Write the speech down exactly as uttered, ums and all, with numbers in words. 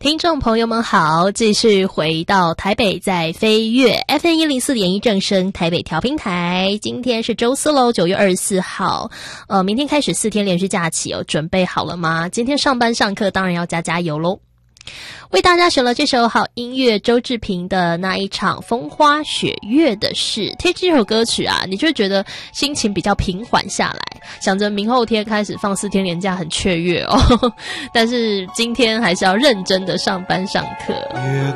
听众朋友们好，继续回到台北在飞跃 F M 一零四点一正声台北调频台。今天是周四喽，九月二十四号，呃，明天开始四天连续假期哦，准备好了吗？今天上班上课当然要加加油喽。为大家选了这首好音乐，周志平的那一场风花雪月的事。听这首歌曲啊，你就觉得心情比较平缓下来，想着明后天开始放四天连假很雀跃哦，但是今天还是要认真的上班上课。 月